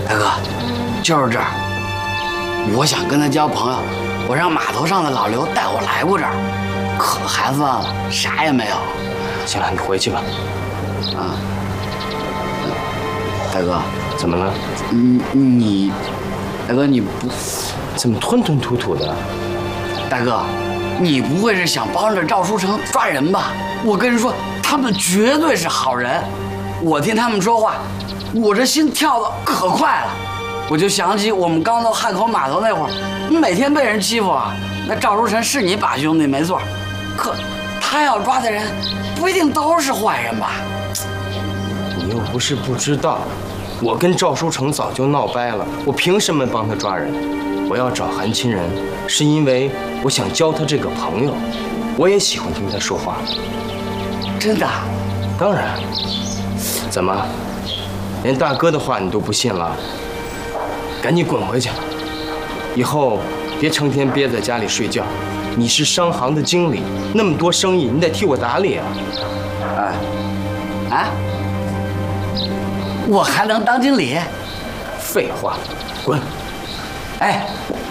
大哥，就是这儿。我想跟他交朋友，我让码头上的老刘带我来过这儿，可寒酸了，啥也没有。 行了，你回去吧。 啊，大哥， 怎么了？ 大哥你不， 怎么吞吞吐吐的？ 大哥，你不会是想帮着赵书成抓人吧？我跟你说，他们绝对是好人。我听他们说话，我这心跳得可快了。我就想起我们刚到汉口码头那会儿，每天被人欺负啊。那赵书成是你把兄弟没错，可他要抓的人不一定都是坏人吧？ 你又不是不知道，我跟赵书成早就闹掰了，我凭什么帮他抓人？我要找韩亲人，是因为我想交他这个朋友，我也喜欢听他说话。 真的？ 当然。怎么，连大哥的话你都不信了？赶紧滚回去！以后别成天憋在家里睡觉。你是商行的经理，那么多生意，你得替我打理啊！ 我还能当经理？ 废话，滚！ 哎。